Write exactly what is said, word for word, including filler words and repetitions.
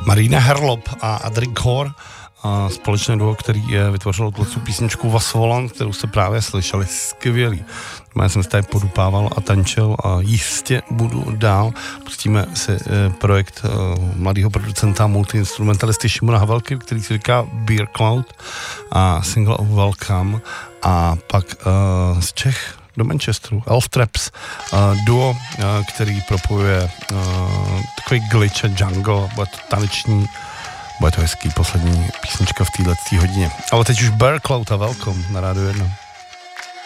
Marina Herlop a Adric Hor, a společné duo, který vytvořilo tu písničku Vas Volant, kterou jste právě slyšeli, skvělý. Já jsem se tady podupával a tančil a jistě budu dál. Pustíme si projekt mladého producenta multiinstrumentalisty Šimona Havelky, který se říká Beer Cloud a single of Welcome, a pak uh, z Čech do Manchesteru, Elf Traps, uh, duo, uh, který propojuje uh, takový glitch a jungle, bude to taneční, bude to hezký poslední písnička v této hodině. Ale teď už Beer Cloud a Welcome na Rádiu jedna.